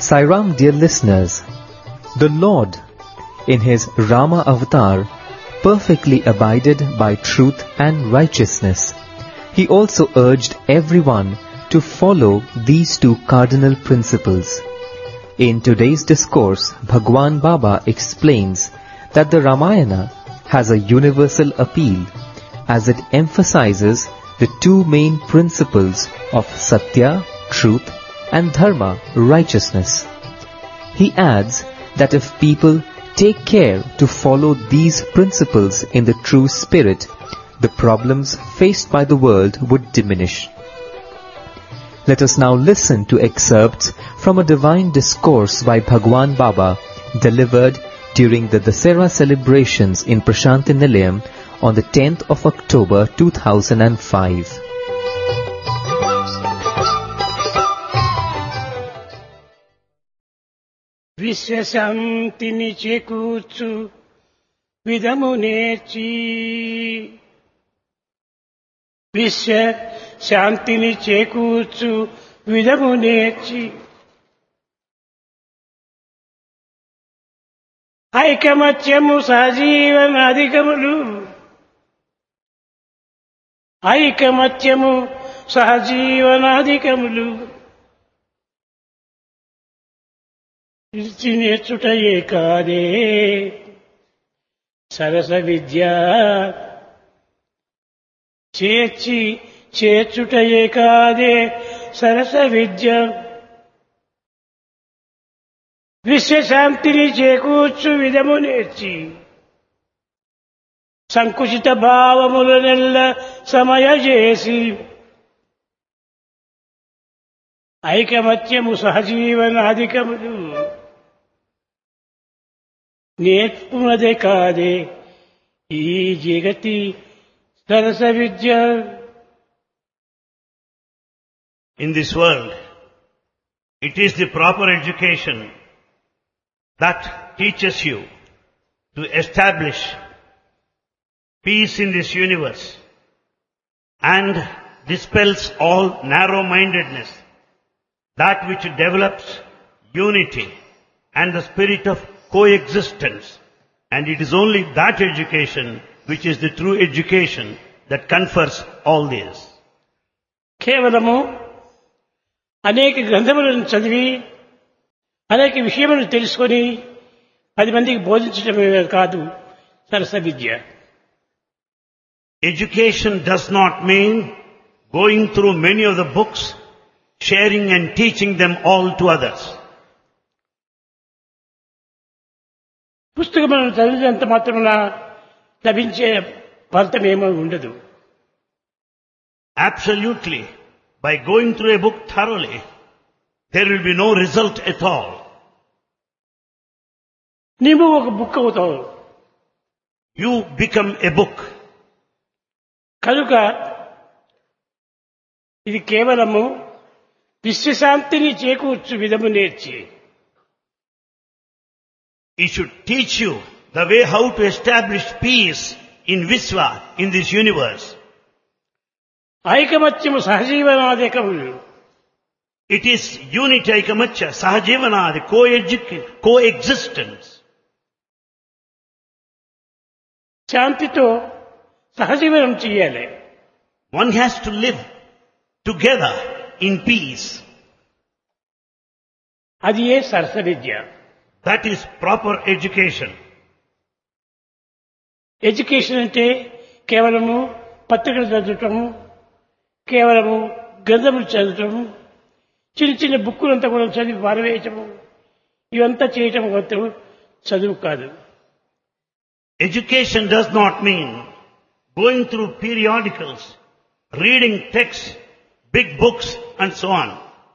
Sairam, dear listeners, the Lord, in his Rama avatar, perfectly abided by truth and righteousness. He also urged everyone to follow these two cardinal principles. In today's discourse, Bhagwan Baba explains that the Ramayana has a universal appeal as it emphasizes the two main principles of Satya, truth, and Dharma, righteousness. He adds that if people take care to follow these principles in the true spirit, the problems faced by the world would diminish. Let us now listen to excerpts from a divine discourse by Bhagwan Baba delivered during the Dasera celebrations in Prashanti Nilayam on the 10th of October 2005. విశ్వశాంతిని చేకూర్చు విధము నేర్చి విశ్వ శాంతిని చేకూర్చు విధము నేర్చి ఐకమత్యము సహజీవనాధికములు ఐకమత్యము సహజీవనాధికములు ఇచ్చి నేర్చుటయే కాదే సరస విద్య చేర్చుటయే కాదే సరస విద్య విశ్వశాంతిని చేకూర్చు విధము నేర్చి సంకుచిత భావములనెల్ల సమయజేసి ఐకమత్యము సహజీవనాధికములు నేర్పునదే కాదే ఈ జగతి సరస విద్య. In this world, it is the proper education that teaches you to establish peace in this universe and dispels all narrow-mindedness, that which develops unity and the spirit of coexistence. And it is only that education which is the true education that confers all this. కేవలము అనేక గ్రంథములను చదివి అనేక విషయములను తెలుసుకొని 10 మందికి బోధించడమే కాదు సరస విద్య. Education does not mean going through many of the books, sharing and teaching them all to others. పుస్తకములను చదివినంత మాత్రమున లభించే ఫలితమేమీ ఉండదు. Absolutely. By going through a book thoroughly, there will be no result at all. నీవు ఒక book అవుతావు. You become a book. కనుక ఇది కేవలము విశ్వశాంతిని చేకూర్చు విధము నేర్చి It should teach you the way how to establish peace in Viswa, in this universe. ఐకమత్యము సహజీవనాధికములు. It is unity, aikamachya, sahajivanadi, coexistence. శాంతితో సహజీవనం చేయాలి. One has to live together in peace. అది ఏ సరస విద్య. That is proper education. Education అంటే కేవలము పత్రికలు చదవటము, కేవలము గ్రంథములు చదవటము, చిన్న చిన్న బుక్కులంతా కూడా చదివి పారవేయటము, ఇవంతా చేయటం చదువు కాదు. Education does not mean going through periodicals, reading texts, big books and so on.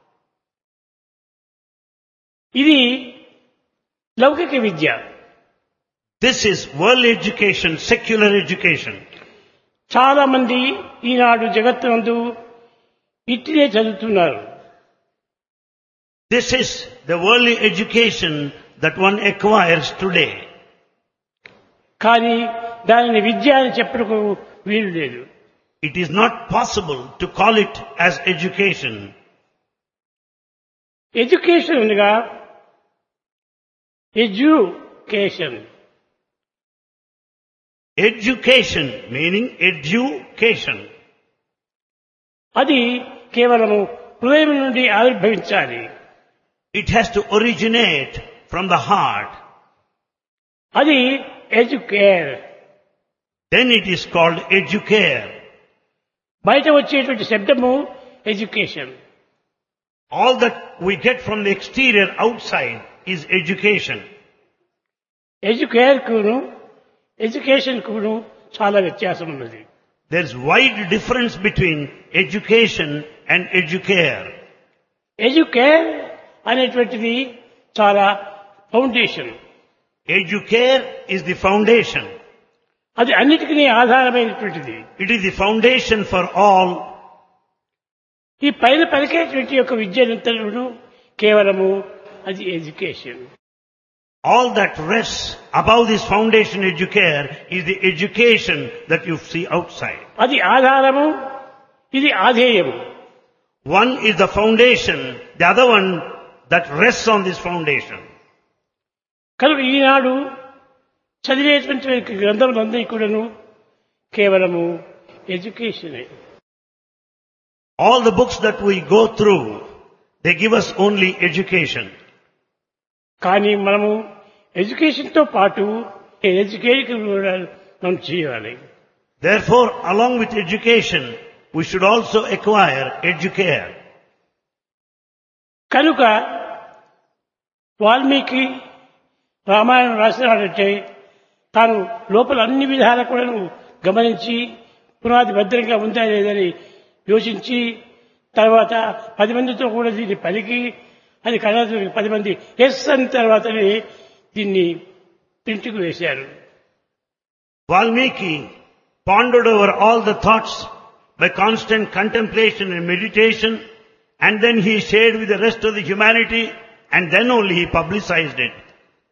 ఇది లౌకిక విద్య. This is worldly education, secular education. చాలా మంది ఈనాడు జగత్తునందు ఇట్టినే చదువుతున్నారు. This is the worldly education that one acquires today. కానీ దానిని విద్య అని చెప్పడానికి వీలు లేదు. It is not possible to call it as education. Education అనగా ఎడ్యుకేషన్. Education meaning education. అది కేవలము హృదయం నుండి ఆవిర్భవించాలి. It has to originate from the heart. అది educare. Then it is called educare. బయట వచ్చేటువంటి శబ్దము education. All that we get from the exterior outside is education. Educare కును education కును చాలా వ్యత్యాసం ఉన్నది. There is wide difference between education and educare. Educare అనేటువంటిది చాలా foundation. Educare is the foundation. అది అన్నిటికీ ఆధారమైనటువంటిది. It is the foundation for all. ఈ పైన పలికేటువంటి యొక్క విద్యనంతను కేవలము అది education. All that rests above this foundation educare is the education that you see outside. అది ఆధారము, ఇది ఆధేయము. One is the foundation, the other one that rests on this foundation. కనుక ఈనాడు చదివేటువంటి గ్రంథములందరి కూడాను కేవలము ఎడ్యుకేషనే. All the books that we go through, they give us only education. కానీ మనము education తో పాటు ఎడ్యుకేషన్ కూడా మనం చేయాలి. Therefore, along with education, we should also acquire educare. కనుక వాల్మీకి రామాయణం రాసినాడంటే తాను లోపల అన్ని విధాలు కూడా గమనించి పునాది భద్రంగా ఉందా లేదని యోచించి తర్వాత 10 మందితో కూడా దీన్ని పలికి అది కథ 10 మంది ఎస్ అని తర్వాతనే దీన్ని ప్రింట్కు వేశారు. Valmiki pondered over all the thoughts by constant contemplation and meditation, and then he shared with the rest of the humanity, and then only he publicized it.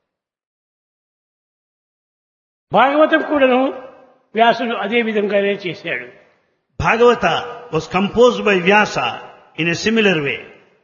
Bhagavatam కూడాను వ్యాసుడు అదే విధంగానే చేశాడు. Bhagavata was composed by Vyasa in a similar way.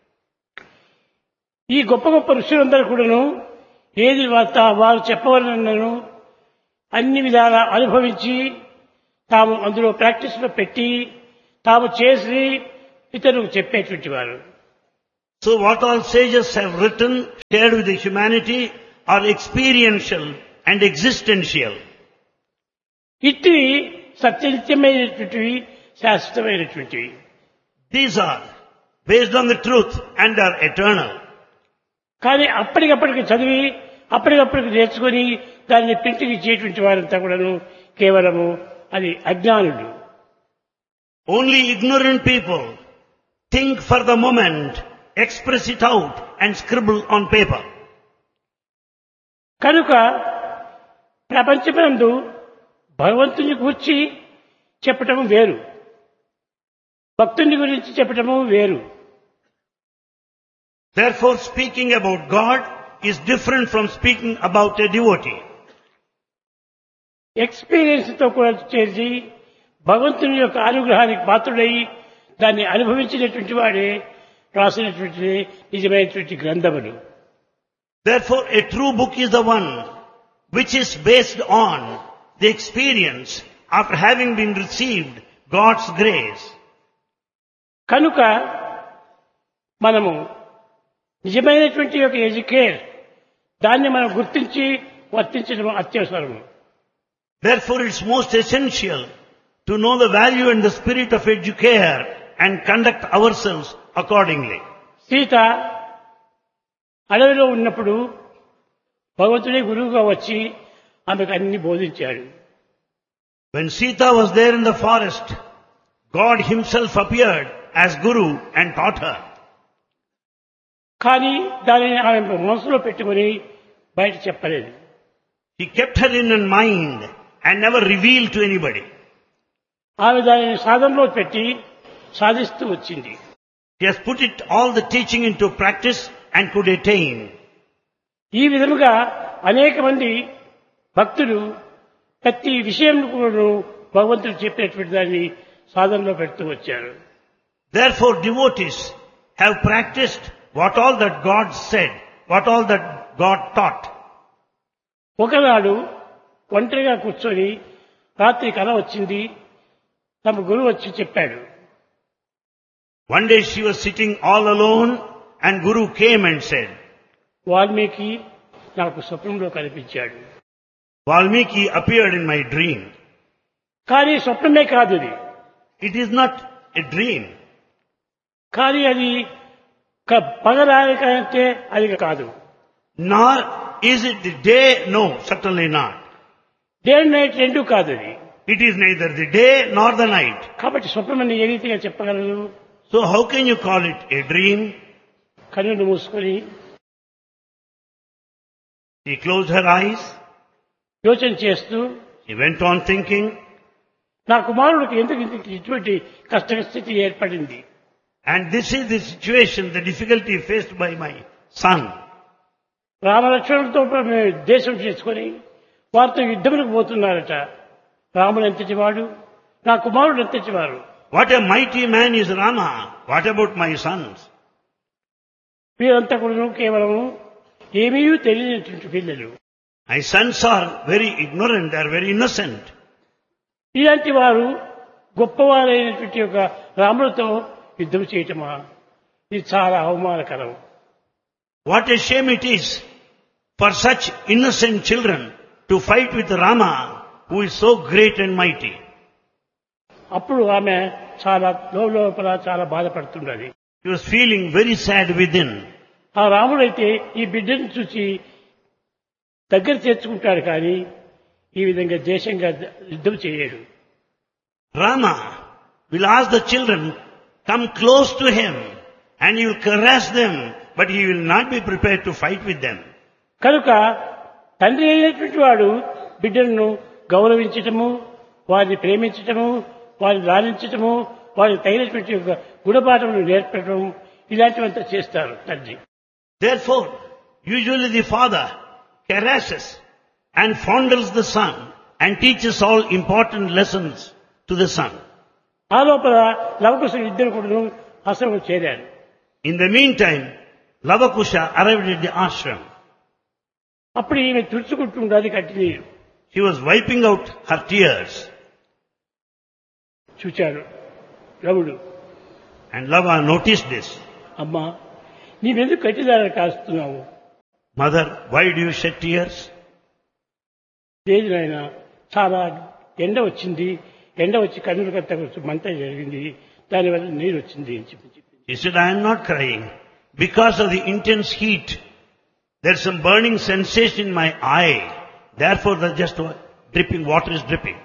ఈ గొప్ప గొప్ప ఋషులందరూ కూడాను ఏది వారు చెప్పవలనను అన్ని విధాలా అనుభవించి తాము అందులో ప్రాక్టీస్ లో పెట్టి తాము చేసి ఇతరులకు చెప్పేటువంటి వారు. So what all sages have written, shared with the humanity, are experiential and existential. ఇట్టి సత్యనిత్యమైనటువంటివి, శాశ్వతమైనటువంటివి. These are based on the truth and are eternal. కానీ అప్పటికప్పటికి చదివి అప్పటికప్పటికి నేర్చుకుని దాన్ని ప్రింట్కి ఇచ్చేటువంటి వారంతా కూడాను కేవలము అది అజ్ఞానులు. Only ignorant people think for the moment, express it out and scribble on paper. కనుక ప్రపంచమందు భగవంతుని గురించి చెప్పటం వేరు, భక్తుని గురించి చెప్పటము వేరు. Therefore, speaking about God is different from speaking about a devotee. Experience తో కూడా చేసి భగవంతుని యొక్క అనుగ్రహానికి పాత్రుడై దాన్ని అనుభవించినటువంటి వాడే రాసినటువంటి నిజమైనటువంటి గ్రంథములు. Therefore, a true book is the one which is based on the experience after having been received God's grace. కనుక మనము నిజమైనటువంటి యొక్క ఎడ్యుకేర్ దాన్ని మనం గుర్తించి వర్తించడం అత్యవసరము. Therefore, it's most essential to know the value and the spirit of educare and conduct ourselves accordingly. Sita అడవిలో ఉన్నప్పుడు భగవంతుడే గురువుగా వచ్చి ఆమెకు అన్ని బోధించాడు. When Sita was there in the forest, God himself appeared as Guru and taught her. కానీ దానిని ఆమె మనసులో పెట్టుకుని బయట చెప్పలేదు. He kept her in mind and never revealed to anybody. ఆమె దానిని సాధనలో పెట్టి సాధిస్తూ వచ్చింది. She has put it all the teaching into practice and could attain. ఈ విధముగా అనేక మంది భక్తులు ప్రతి విషయం కూడా భగవంతుడు చెప్పినటువంటి దాన్ని సాధనలో పెడుతూ వచ్చారు. Therefore, devotees have practiced what all that God said, what all that God taught, ఒకనాడు ఒంటరిగా కూర్చొని రాత్రి కల వచ్చింది. తమ గురువు వచ్చి చెప్పాడు. One day she was sitting all alone and Guru came and said, Valmiki నాకు స్వప్నంలో కనిపించాడు. Valmiki appeared in my dream. కానీ స్వప్నమే కాదు అది. It is not a dream. కానీ అది పగలానికంటే అది కాదు. Nor is it the day, no, certainly not. Day and night రెండూ కాదు అది. It is neither the day nor the night. కాబట్టి స్వప్నమని ఏ రీతిగా చెప్పగలరు? So how can you call it a dream? కన్నులు మూసుకొని She closed her eyes. యోచన చేస్తూ She went on thinking. నా కుమారుడికి ఎందుకు ఇటువంటి కష్టస్థితి ఏర్పడింది? And this is the situation, the difficulty faced by my son. రామలక్ష్మణులతో దేశం చేసుకొని వారితో యుద్ధములకు పోతున్నారట. రాముడు ఎంతటి వాడు, నా కుమారుడు ఎంతటి వారు. What a mighty man is Rama. What about my sons? వీరంతా కూడా కేవలం ఏమీ తెలియనటువంటి పిల్లలు. My sons are very ignorant, they are very innocent. ఇలాంటి వారు గొప్పవారైనటువంటి ఒక రాముడితో యుద్ధం చేయటమా? ఇది చాలా అవమానకరం. What a shame it is for such innocent children to fight with Rama, who is so great and mighty. అప్పుడు ఆమె చాలా లోపల చాలా బాధపడుతున్నది. He was feeling very sad within. ఆ రాముడైతే ఈ బిడ్డను చూసి దగ్గర చేర్చుకుంటాడు, కానీ ఈ విధంగా దేశంగా యుద్ధం చేయడు. Rama will ask the children, come close to him and he will caress them, but he will not be prepared to fight with them. కనుక తండ్రి అయినటువంటి వాడు బిడ్డలను గౌరవించటము, వారిని ప్రేమించటము, వారిని లాలించటము, వారికి తగినటువంటి గుణపాఠములు నేర్పడం, ఇలాంటివంతా చేస్తారు తండ్రి. Therefore, usually the father caresses and fondles the son and teaches all important lessons to the son. ఆ లోపల లవకుశులు ఇద్దరు కూడా ఆశ్రమం చేరారు. In the meantime, Lavakusha arrived at the ashram. అప్పుడు ఈమె తుడుచుకుంటుండేది కట్టి నీరు. She was wiping out her tears. చూచాడు రవుడు. And Lava noticed this. అమ్మా, నీవెందుకు కట్టిదారని కాస్తున్నావు? Mother, why do you shed tears? లేదు నాయన, చాలా ఎండ వచ్చింది, ఎండ వచ్చి కన్నులకంతా మంట జరిగింది, దానివల్ల నీరు వచ్చింది అని చెప్పి. He said, I am not crying. Because of the intense heat, there is some burning sensation in my eye. Therefore, the just dripping, water is dripping.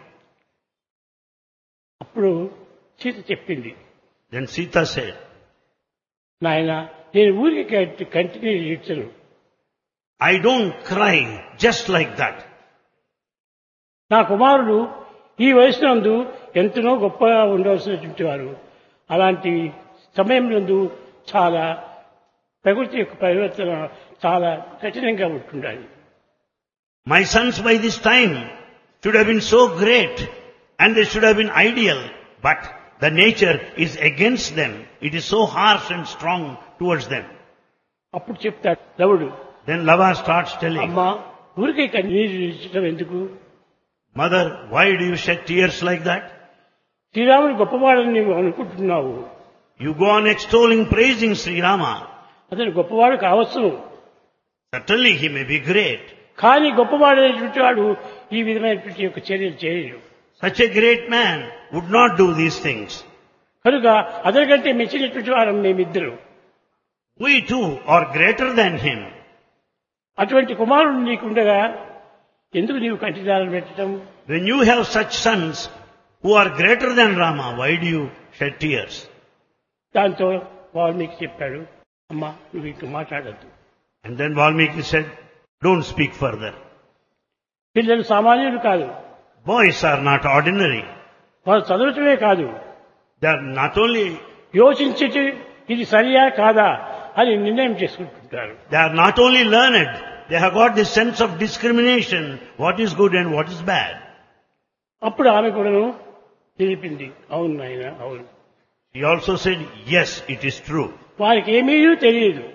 అప్పుడు సీత చెప్పింది. Then Sita said, నాయన, నేను ఊరికి continue ఇచ్చను. I don't cry just like that. నా కుమారుడు ఈ వయసునందు ఎంతనో గొప్పగా ఉండవలసినటువంటి వారు. అలాంటి సమయంలో చాలా ప్రకృతి యొక్క పరివర్తన చాలా కఠినంగా ఉంటుండాలి. My sons by this time should have been so great and they should have been ideal, but the nature is against them. It is so harsh and strong towards them. అప్పుడు చెప్తాడు రవుడు. Then Lava starts telling, అమ్మా, ఊరికే కన్నీరు ఇచ్చడం ఎందుకు? Mother, why do you shed tears like that? శ్రీరాముడు గొప్పవాడని నీవు అనుకుంటున్నావు. You go on extolling, praising Sri Rama. అతను గొప్పవాడు కావచ్చు, Certainly he may be great. కానీ గొప్పవాడైనటువంటి వాడు ఈ విధమైనటువంటి యొక్క చర్యలు చేయడు. Such a great man would not do these things. కనుక అతనికంటే మెచ్చినటువంటి వారు మేమిద్దరు. We too are greater than him. అటువంటి కుమారుడు నీకుండగా ఎందుకు నీవు కంటిదారం పెట్టడం? When you have such sons who are greater than Rama, why do you shed tears? దాంతో వాల్మీకి చెప్పాడు, అమ్మా నువ్వు ఇంక మాట్లాడద్దు. And then Valmiki said, don't speak further. పిల్లలు సామాన్యులు కాదు, Boys are not ordinary. వారు చదవటమే కాదు, They are not only, యోచించి ఇది సరియా కాదా అని నిర్ణయం చేసుకుంటుంటారు. they are not only learned, they have got this sense of discrimination, what is good and what is bad. అప్పుడు ఆమె కూడాను తెలిపింది, అవును నాయన, అవును. He also said, yes, it is true. వారికి ఏమీ తెలియదు.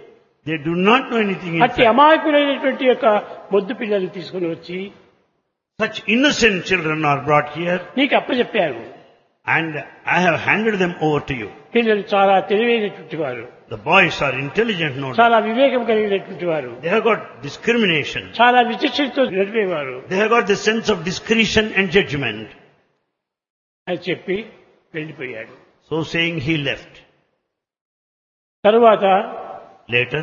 They do not know anything in అట్టి fact. అమాయకులైనటువంటి యొక్క మొద్దు పిల్లల్ని తీసుకుని వచ్చి Such innocent children are brought here నీకు అప్పచెప్పారు. and I have handed them over to you. పిల్లలు చాలా తెలివైనటువంటి వారు, The boys are intelligent, no doubt. చాలా వివేకం కలిగినటువంటి వారు, They have got discrimination. చాలా విచక్షణతో నడిపేవారు They have got the sense of discretion and judgment. అని చెప్పి వెళ్ళిపోయాడు. So saying, he left. తరువాత Later,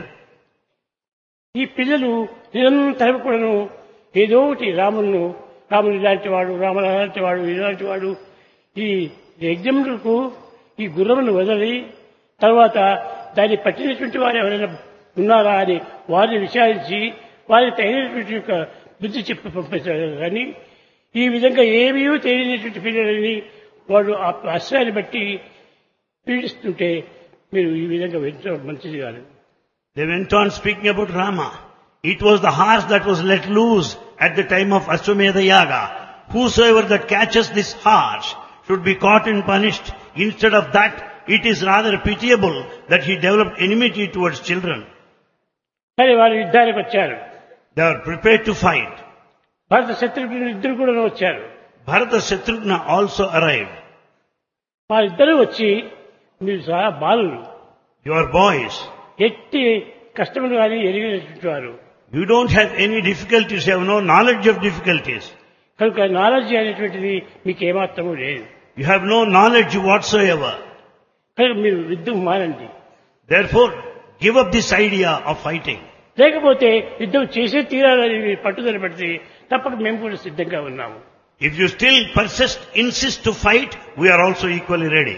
ఈ పిల్లలు నిరంతరం కూడాను ఏదో ఒకటి రాముడు ఇలాంటి వాడు, రాముడు అలాంటి వాడు, ఇలాంటి వాడు, ఈ యజ్ఞములకు ఈ గుర్రమును వదిలి తర్వాత దాన్ని పట్టినటువంటి వారు ఎవరైనా ఉన్నారా అని వారిని విచారించి వారికి తగినటువంటి యొక్క బుద్ధి చెప్పి పంపించారు. కానీ ఈ విధంగా ఏమీ తెలియనటువంటి పిల్లలని వాడు ఆ అశ్వాన్ని బట్టి పీడిస్తుంటే మీరు ఈ విధంగా వెళ్ళడం మంచిది కాదు. they went on speaking about Rama. It was the horse that was let loose at the time of Ashwamedha Yaga. Whosoever that catches this horse should be caught and punished. Instead of that, it is rather pitiable that he developed enmity towards children. కానీ వారు యుద్ధానికి వచ్చారు. They are prepared to fight. భరత శత్రుఘ్నులు ఇద్దరు కూడా వచ్చారు. Bharata Shatrugna also arrived. వారిద్దరూ వచ్చి మీరు చాలా బాలులు, You are boys. ఎట్టి కష్టములు కానీ ఎరిగినటువంటి వారు, You don't have any difficulties. You have no knowledge of difficulties. కనుక నాలెడ్జ్ అనేటువంటిది మీకు ఏమాత్రము లేదు. You have no knowledge whatsoever. కనుక మీరు యుద్ధం మానండి. Therefore, give up this idea of fighting. లేకపోతే యుద్ధం చేసే తీరాలని మీరు పట్టుదల పెడితే తప్పక మేము కూడా సిద్ధంగా ఉన్నాము. If you still insist to fight, we are also equally ready.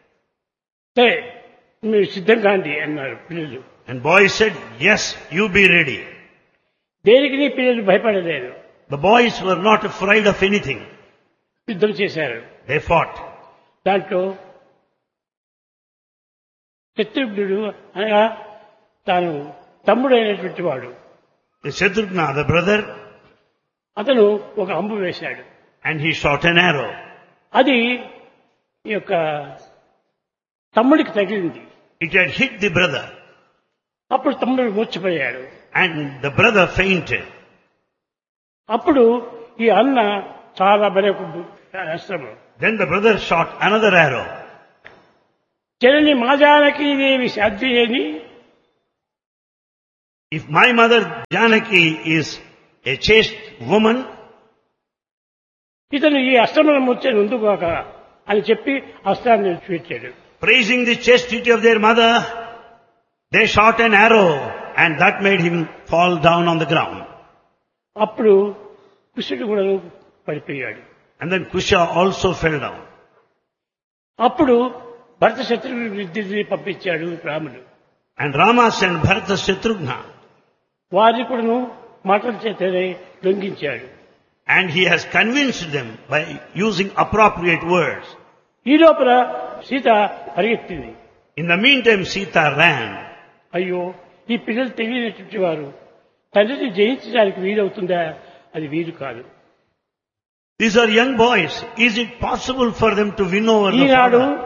సరే మీరు సిద్ధం కాండి అన్నారు పిల్లలు. And boys said, yes, you be ready. దేనికి పిల్లలు భయపడలేదు, The boys were not afraid of anything. యుద్ధం చేశారు. They fought. దాంట్లో శత్రుఘ్నుడు అనగా తాను తమ్ముడైనటువంటి వాడు, The Shatrugna, the brother, అతను ఒక అంబు వేశాడు. and he shot an arrow. అది ఈ యొక్క తమ్ముడికి తగిలింది. It had hit the brother, అప్పుడు తమ్ముడు మూర్ఛపోయాడు. and the brother fainted. అప్పుడు ఈ అన్న చాలా మరొక అస్త్రము, Then the brother shot another arrow. Janani మాజానకి Devi సాధ్వేని, If my mother Janaki is a chaste woman, ఇతను ఈ అస్త్రముల మూర్ఛను ఉందుకోక అని చెప్పి అస్త్రాన్ని విడిచిపెట్టాడు. praising the chastity of their mother, they shot an arrow, and that made him fall down on the ground. అప్పుడు కృష్ణుడు కూడా పడిపోయాడు. And then Kusha also fell down. అప్పుడు భరత శత్రుఘ్నుడు ఇద్దరిని పంపించాడు రాముడు. And Rama sent Bharata Shatrugna, వారిని కూడాను మాటల చేతనే లొంగించాడు. and he has convinced them by using appropriate words. ఈ లోపల సీత పరిగెత్తింది. In the meantime, Sita ran. అయ్యో, ఈ పిల్లలు తెలియనటువంటి వారు తండ్రిని జయించడానికి వీలవుతుందా? అది వీలు కాదు. These are young boys. Is it possible for them to win over the Eenadu father?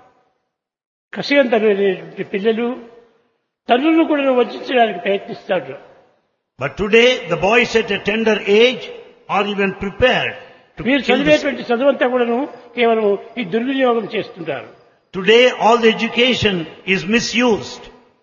కసిగంతమైనటువంటి పిల్లలు తల్లులను కూడా వంచడానికి ప్రయత్నిస్తారు. But today, the boys at a tender age are even prepared to మీరు kill this. చదివేటువంటి చదువంతా కూడాను కేవలం ఈ దుర్వినియోగం చేస్తుంటారు. Today, all the education is misused.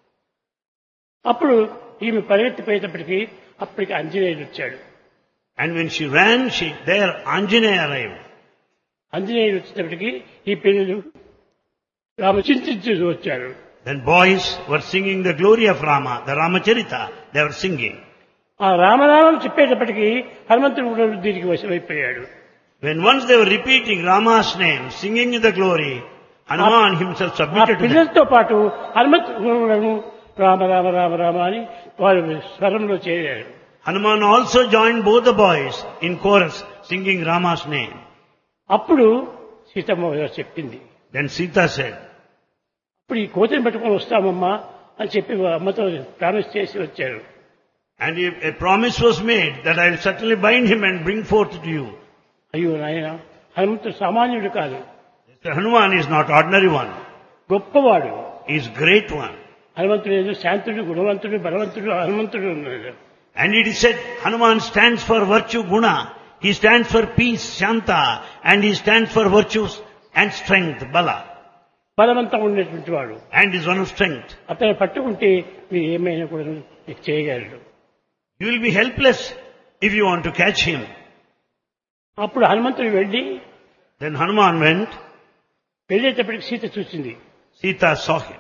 అప్పుడు ఈమె పరిగెత్తిపోయేటప్పటికీ అప్పటికి ఆంజనేయుడు వచ్చాడు. And when she ran, there Anjaneya arrived. ఆంజనేయుడు వచ్చేటప్పటికి ఈ పిల్లలు రామ చింతించి వచ్చారు. Then boys were singing the glory of Rama, the Ramacharita. They were singing. ఆ రామనామం చెప్పేటప్పటికి హనుమంతుడు కూడా దీనికి వశమైపోయాడు. When once they were repeating Rama's name, singing the glory, Hanuman himself ఆ submitted to them. పిల్లలతో పాటు హనుమంతుడు కూడా రామ రామ రామ రామ అని వారు స్వరంలో చేరారు. Hanuman also joined both the boys in chorus, singing Rama's name. అప్పుడు సీతమ్మ చెప్పింది. Then Sita said, ఇప్పుడు ఈ కోతిని పట్టుకొని వస్తామమ్మా అని చెప్పి అమ్మతో ప్రామిస్ చేసి వచ్చారు. and a promise was made that I will certainly bind him and bring forth to you. అయ్యో నాయన, హనుమంతుడు సామాన్యుడు కాదు, Hanuman is not ordinary one. గొప్పవాడు. He is great one. హనుమంతుడు ఏదో శాంతుడు, గుణవంతుడు, బలవంతుడు, హనుమంతుడు ఉన్నాడు. And it is said Hanuman stands for virtue guna, he stands for peace shanta, and he stands for virtues and strength bala, బలవంతం ఉండేటువంటి వాడు. and is one of strength. అతను పట్టుకుంటే మీరు ఏమైనా కూడా చేయగలరు. You will be helpless if you want to catch him. అప్పుడు హనుమంతుడు వెళ్ళి Then Hanuman went, వెళ్ళేటప్పటికి సీత చూసింది. Sita saw him.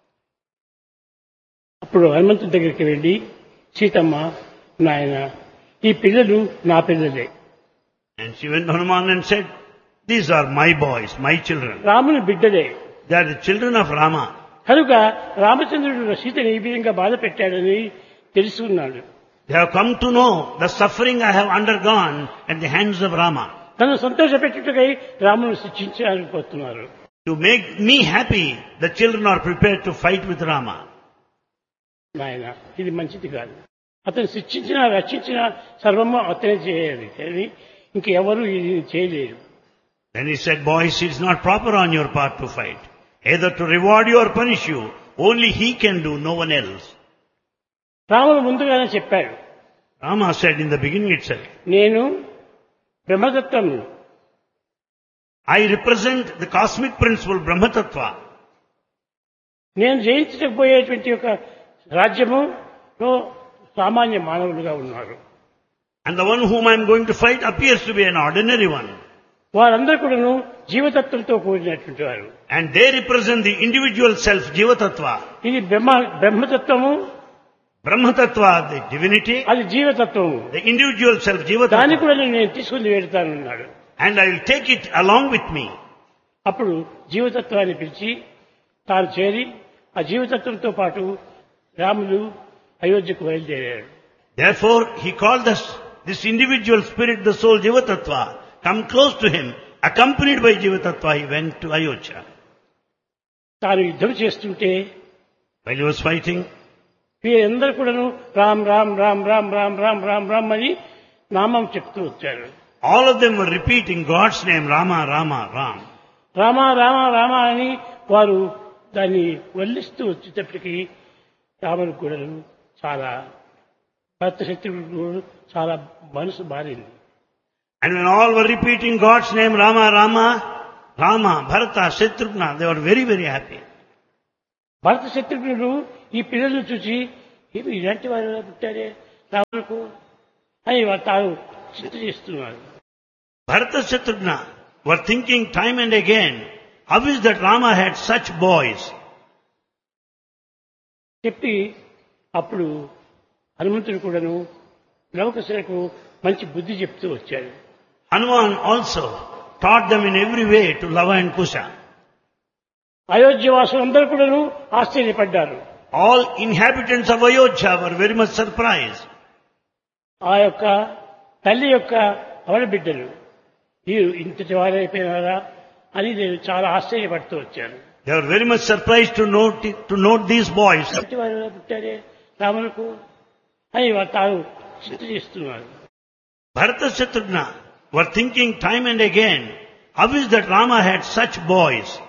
అప్పుడు హనుమంతుడి దగ్గరికి వెళ్ళి, సీతమ్మ, నాయన, ఈ పిల్లలు నా పిల్లలే. And she went to Hanuman and said, these are my boys, my children. రాముని బిడ్డలే. They are the children of Rama. కనుక రామచంద్రుడు సీతని ఈ విధంగా బాధ పెట్టాడని తెలుసుకున్నాడు. They have come to know the suffering I have undergone at the hands of Rama. తను సంతోష పెట్టుటకై రామును శిక్షించాలని పోతున్నారు. To make me happy, the children are prepared to fight with Rama. నాయన, ఇది మంచిది కాదు. అతను శిక్షించినా రక్షించినా సర్వము అతనే చేయాలి కానీ ఇంకెవరు ఇది చేయలేరు. Then he said, boys, it is not proper on your part to fight. Either to reward you or punish you. Only he can do, no one else. రాముడు ముందుగానే చెప్పాడు, Rama said in the beginning itself, నేను బ్రహ్మదత్తము, I represent the cosmic principle Brahma Tattva. నేను జయించకపోయేటువంటి ఒక రాజ్యములో సామాన్య మానవులుగా ఉన్నారు. And the one whom I am going to fight appears to be an ordinary one. వారందరూ కూడాను జీవతత్వంతో కూడినటువంటి వారు. And they represent the individual self, Jiva Tattva. ఇది బ్రహ్మతత్వము, Brahma Tattva, the divinity, అది జీవతత్వము. the individual self, Jiva దాన్ని Tattva. కూడా నేను తీసుకుని వెళ్తానన్నాడు. And I will take it along with me. అప్పుడు జీవతత్వాన్ని పిలిచి తాను చేరి ఆ జీవతత్వంతో పాటు రాములు అయోధ్యకు బయలుదేరాడు. Therefore, he called us, this individual spirit, the soul, Jiva Tattva, come close to him. Accompanied by Jiva Tattva, he went to Ayodhya. తాను యుద్ధం చేస్తుంటే While he was fighting, వీరందరూ కూడాను రామ్ రామ్ రామ్ రామ్ రామ్ రామ్ రామ్ రామ్ అని నామం చెప్తూ వచ్చారు. all of them were repeating God's name, Rama, Rama, Ram. Rama Rama Rama అని వారు దాన్ని వల్లిస్తూ వచ్చేటప్పటికి రాముడికి కూడా చాలా భర్త శత్రువులు చాలా మనసు మారింది. And when all were repeating God's name, Rama, Rama, Rama, Bharata, Shatrugna, they were very, very happy. భరత శత్రుఘ్నులు ఈ పిల్లలను చూసి ఏమి ఇలాంటి వారు పుట్టారే రాములకు అని వారు తాను చింత చేస్తున్నారు. Bharata, Shatrugna were thinking time and again, how is that Rama had such boys? చెప్పి అప్పుడు హనుమంతుడు కూడాను లవకుశులకు మంచి బుద్ధి చెప్తూ వచ్చాడు. Hanuman also taught them in every way to Lava and Kusha. Ayodhya వాసులందరూ కూడాను ఆశ్చర్యపడ్డారు. All inhabitants of Ayodhya were very much surprised. ఆ యొక్క తల్లి యొక్క అవడబిడ్డలు వీరు ఇంతటి వారైపోయినారా అని నేను చాలా ఆశ్చర్యపడుతూ వచ్చాను. They were very much surprised to note these boys. ఇంతటి వారు పుట్టారే రాములకు అని వారు తాను చింత చేస్తున్నారు. Bharata, Shatrugna were thinking time and again, how is that Rama had such boys?